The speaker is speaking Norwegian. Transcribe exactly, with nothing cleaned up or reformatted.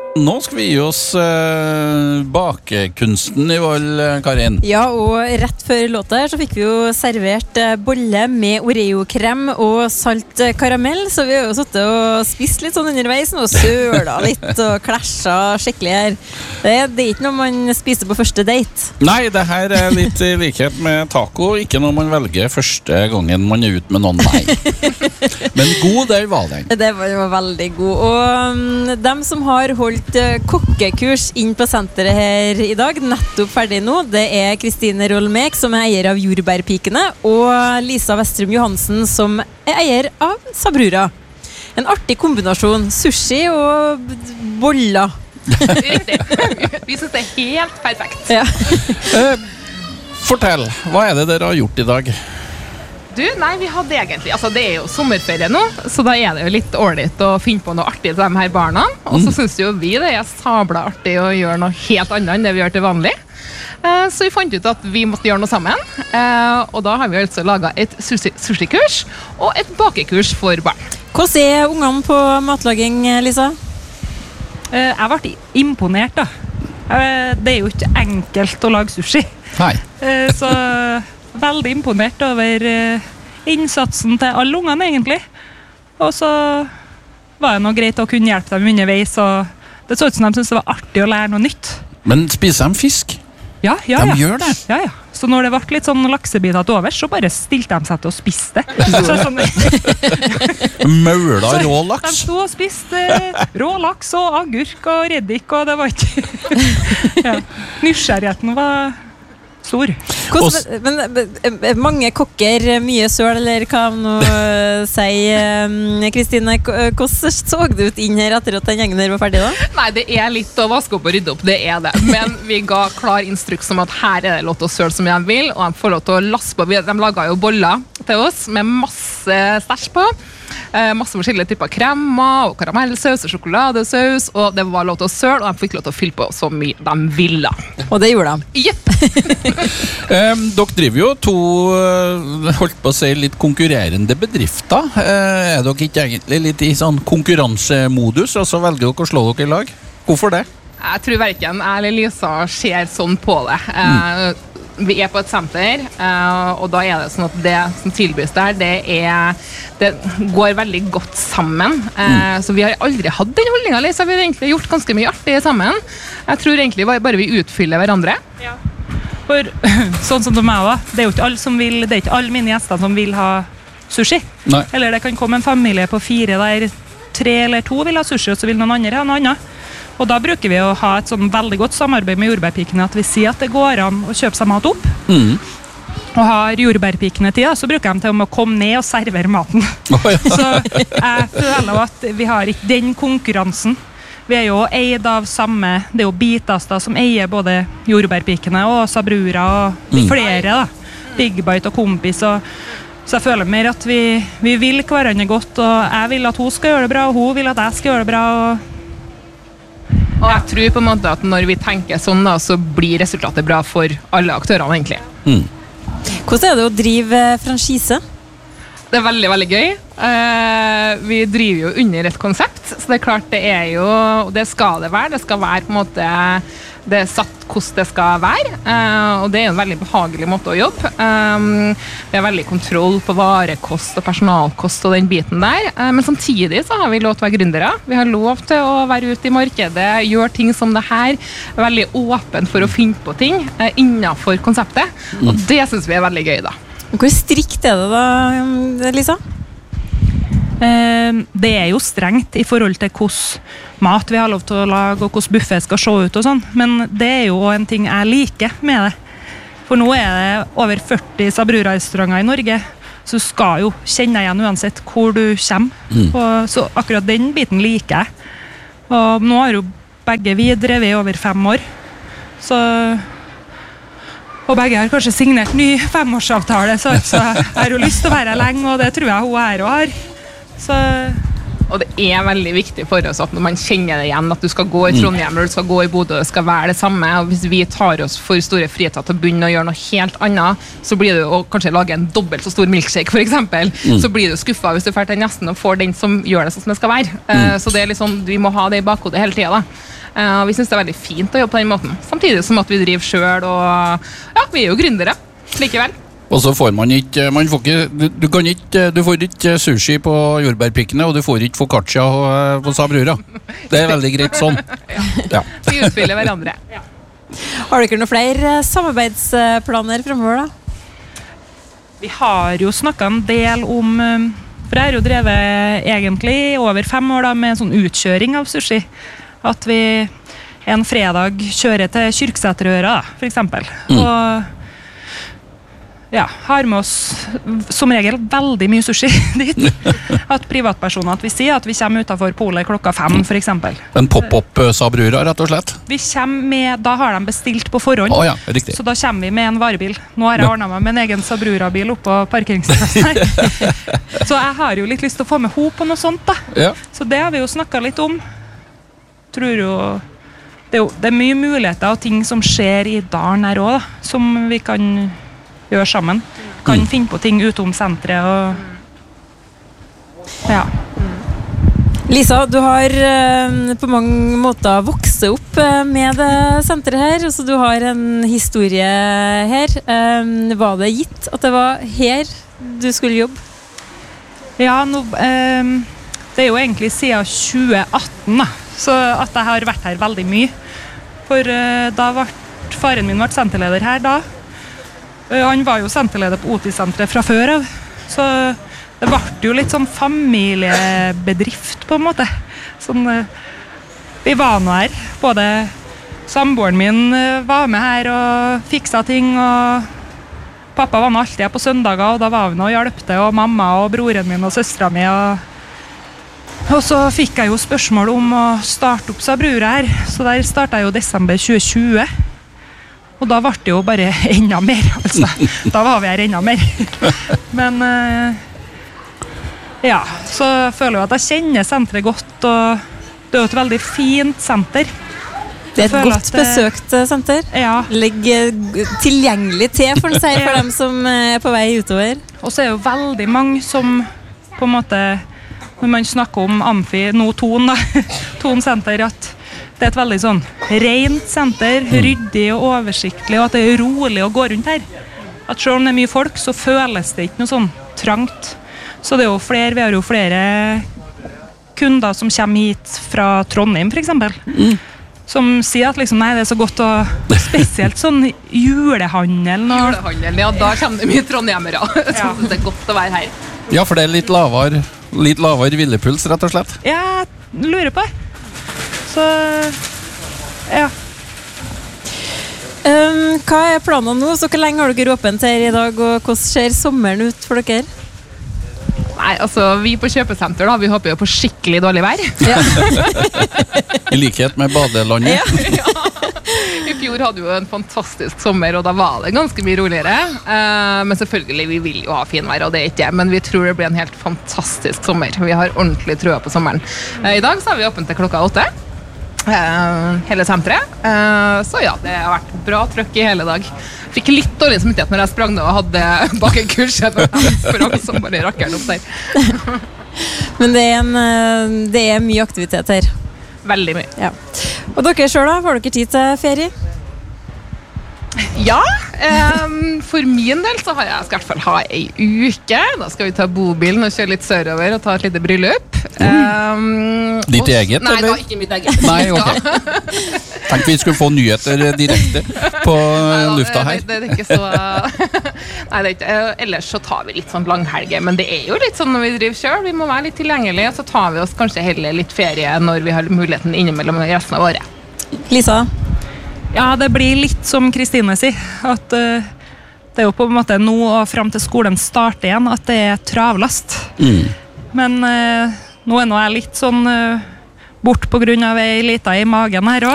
Nå skal vi gi oss uh, bakekunsten i vold, Karin. Ja, og rett før låta her så fikk vi jo servert uh, bolle med Oreo-krem og salt uh, karamell, så vi har jo suttet og spist litt sånn underveis og søla litt og klasja skikkelig her. Det, det er ikke noe man spiser på første date. Nei, det her er litt i likhet med taco, ikke noe man velger første gangen man er ute med noen, nei. Men god, der var den. Det var jo veldig god, og um, dem som har holdt kokkekurs inn på senteret her i dag, nettopp ferdig nå. Det er Kristine Rolmek, som er eier av Jordbærpikene, og Lisa Westrum Johansen, som er eier av Sabrura. En artig kombinasjon, sushi og boller. Riktig. Vi synes det er helt perfekt. Ja. eh, Fortell, hva er det dere har gjort i dag? Du, nei, vi hadde egentlig, altså det er jo sommerferie nå, så da er det jo litt ålreit å finne på noe artig til de her barna, og så synes jo vi det er sabla artig å gjøre noe helt annet enn det vi gjør til vanlig. Eh, så vi fant ut at vi måtte gjøre noe sammen, eh, og da har vi altså laget et sushi- sushi-kurs og et bakekurs for barn. Hvordan er ungene på matlaging, Lisa? Eh, jeg ble imponert da. Eh, det er jo ikke enkelt å lage sushi. Nei. Eh, så veldig imponert over eh, innsatsen til alle ungene egentlig. Og så var det noe greit å kunne hjelpe dem underveis, og det så ut som de syntes det var artig å lære noe nytt. Men spiser de fisk? Ja, ja, De ja. gjør det? Ja, ja. Så når det ble litt sånn laksebiter til overs, så bare stilte de seg til å spise det. Så sånn, Møla rå de laks? stod og spiste eh, rå laks og agurk og reddik, og det var ikke... ja. Nysgjerrigheten var stor. Hvordan, men, men mange kokker, mye søl, eller hva nå sier Kristine, hvordan så det ut inn her etter at den gjengen her var ferdig da? Nei, det er litt å vaske opp og rydde opp, det er det. Men vi ga klar instruks om at her er det lov til å søle som de vil, og de får lov til å lasse på. De laget jo boller til oss med masse stæsj på. Eh, masse forskjellige typer kremer og karamellsaus og sjokoladesaus, og det var lov til å søle, og de fikk lov til å fylle på så mye de ville. Og det gjorde de. Jepp. Um, dere driver jo to, uh, holdt på å si, litt konkurrerende bedrifter. Uh, er dere ikke egentlig litt i sånn konkurransemodus, og så velger dere å slå dere i lag? Hvorfor det? Jeg tror hverken jeg eller Lisa ser sånn på det. Eh, vi er på et senter, eh, og da er det sånn at det som tilbys der, det, er, det går veldig godt sammen. Eh, så vi har aldri hatt den holdningen, Lisa. Vi har egentlig gjort ganske mye artig sammen. Jeg tror egentlig bare vi utfyller hverandre. Ja. For sånn som de er da, det er jo ikke alle som vil, det er ikke alle mine gjester som vil ha sushi. Nei. Eller det kan komme en familie på fire der tre eller to vil ha sushi, og så vil noen andre ha noe annet. Og da bruker vi å ha et sånn veldig godt samarbeid med Jordbærpikene, at vi sier at det går an å kjøpe seg mat opp. Mm. Og har Jordbærpikene tid, så bruker de til å komme ned og servere maten. Oh, ja. Så jeg føler at vi har ikke den konkurransen. Vi er jo eid av samme, det er jo Bitas da, som eier både Jordbærpikene og Sabrura og Mm. flere da. Big Bite og Kompis, og så jeg føler mer at vi, vi vil hverandre godt, og jeg vil at hun skal gjøre det bra, og hun vil at jeg skal gjøre det bra, og Og jeg tror på en måte at når vi tenker sånn da, så blir resultatet bra for alle aktørene egentlig. Mm. Hvordan er det å drive franchise? Det er veldig, veldig gøy. Eh, vi driver jo under et konsept, så det er klart det er jo, og det skal det være, det skal være på en måte, det er satt hvordan det skal være, eh, og det er en veldig behagelig måte å jobbe. Um, vi har veldig kontroll på varekost og personalkost og den biten der, eh, men samtidig så har vi lov til å være gründere. Vi har lov til å være ute i markedet, gjøre ting som det her, veldig åpen for å finne på ting eh, innenfor konseptet, og det synes vi er veldig gøy da. Hvor strikt er det da, Lisa? Eh, det er jo strengt i forhold til hvordan mat vi har lov til å lage, og hvordan buffet skal se ut og sånn, men det er jo en ting jeg liker med det. For nå er det over førti Sabrura-restauranter i Norge, så du skal jo kjenne igjen uansett hvor du kommer. Mm. Og så akkurat den biten liker jeg. Og nå har jo begge vi drevet i over fem år, så... Og begge har kanskje signert ny femårsavtale, så, så jeg har jo lyst til å være her lenge, og det tror jeg hun her også har. Så... Og det er veldig viktig for oss at når man kjenner det igjen, at du skal gå i Trondheim, eller du skal gå i Bodø, det skal være det samme, og hvis vi tar oss for store friheter til å begynne å gjøre noe helt annet, så blir det jo å kanskje lage en dobbelt så stor milkshake, for eksempel, mm. så blir du skuffet hvis du får til nesten og får den som gjør det sånn som det skal være. Mm. Uh, så det er liksom, vi må ha det i bakhodet hele tiden da. Eh, og vi synes det er veldig fint å jobbe på den måten. Samtidig som at vi driver selv, og ja, vi er jo gründere likevel. Og så får man ikke, man får ikke du, du, kan ikke du får ikke sushi på jordbærpikkene, og du får ikke focaccia på Sabrura. Det er veldig greit sånn. Ja. Vi utfyller hverandre. Ja. Har dere noen flere samarbeidsplaner fremover da? Vi har jo snakket en del om, for jeg har jo drevet egentlig over fem år da, med en sånn utkjøring av sushi. At vi en fredag kjører til Kyrksæterøra, for eksempel. Mm. Og ja, har med oss som regel veldig mye sushi dit. At privatpersoner, at vi sier at vi kommer utenfor polet klokka fem, for eksempel. En pop-up Sabrura, rett og slett? Vi kommer med, da har de bestilt på forhånd. Oh, ja, riktig. Så da kommer vi med en varebil. Nå har jeg ordnet meg med en egen Sabrura-bil oppe på parkeringsplassen her. Så jeg har jo litt lyst til å få med ho på noe sånt da. Ja. Så det har vi jo snakket litt om. Tror jo, det er jo, det er mye muligheter og ting som skjer i dalen her også da, som vi kan gjør sammen. Kan mm. finne på ting utom sentret og ja. Lisa, du har uh, på mange måter vokst opp uh, med det sentret her, så du har en historie her. Um, var det gitt at det var her du skulle jobbe? Ja, no, um, det er jo egentlig siden tjue atten da, så at jeg har vært her veldig mye. For uh, da var faren min ble senterleder her da. Han var jo senterleder på O T I-senteret fra før av, så det ble jo litt sånn familiebedrift på en måte. Sånn, vi var nå her, både samboeren min var med her og fiksa ting, og pappa var nå alltid her på søndager, og da var vi nå og hjelpte, og mamma og broren min og søstera mi. Og, og så fikk jeg jo spørsmål om å starte opp Sabrura her, så der startet jeg jo desember tjue tjue. Og da ble det jo bare enda mer, altså. Da var vi her enda mer. Men, ja, så føler jeg at jeg kjenner senteret godt, og det er jo et veldig fint senter. Det er et godt det, besøkt senter. Ja. Ligger tilgjengelig til, for, si, for dem som er på vei utover. Og så er det jo veldig mange som, på en måte, når man snakker om Amfi, nå Ton da, Ton senter, at det er et veldig sånn rent senter, ryddig og oversiktlig, og at det er rolig å gå rundt her. At selv om det er mye folk, så føles det ikke noe sånn trangt. Så det er jo flere, vi har jo flere kunder som kommer hit fra Trondheim, for eksempel. Mm. Som sier at liksom, nei, det er så godt å, spesielt sånn julehandel. Og... Julehandel, ja, da kommer det mye trondheimere. Ja. Så det er godt å være her. Ja, for det er litt lavere, litt lavere hvilepuls, rett og slett. Ja, jeg lurer på det. Så, ja. Um, hva er planene nå? Så hvor lenge har dere åpent her i dag, og hvordan ser sommeren ut for dere? Nei, altså, vi på kjøpesenter da, vi håper jo på skikkelig dårlig vær. Ja. I likhet med badelandet. Ja, ja. I fjor hadde vi jo en fantastisk sommer, og da var det ganske mye roligere. Uh, men selvfølgelig, vi vil jo ha finvær, og det er ikke det. Men vi tror det blir en helt fantastisk sommer. Vi har ordentlig trua på sommeren. Uh, I dag så har vi åpent til klokka åtte. Uh, hele senteret. Uh, så ja, det har vært bra trøkk i hele dag. Fikk litt dårlig smittighet når jeg sprang ned og hadde bakkenkurset når jeg sprang som bare rakkeren opp der. Men det er, en, det er mye aktivitet her. Veldig mye. Ja. Og dere selv da, får dere tid til ferie? Ja, um, for min del så har jeg skal i hvert fall ha ei uke. Da skal vi ta bobilen og kjøre litt sørover og ta et lite bryllup. Um, Ditt og, eget, nei, eller? Nei, ikke mitt eget. Nei, ok. Tenk vi skulle få nyheter direkte på nei, da, lufta her. Det, det er ikke så... Nei, det er ikke... Ellers så tar vi litt sånn langhelge, men det er jo litt sånn når vi driver selv. Vi må være litt tilgjengelige, så tar vi oss kanskje heller litt ferie når vi har muligheten innimellom resten av året. Lisa? Ja, det blir litt som Kristine sier, at uh, det er jo på en måte nå og frem til skolen starter igjen, at det er travlast. Mm. Men uh, nå er nå jeg litt sånn uh, bort på grunn av ei lita i magen her også.